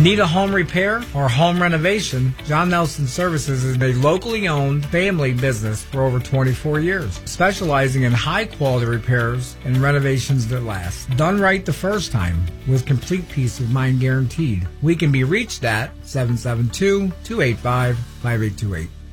Need a home repair or home renovation? John Nelson Services is a locally owned family business for over 24 years, specializing in high-quality repairs and renovations that last. Done right the first time, with complete peace of mind guaranteed. We can be reached at 772-285-5828.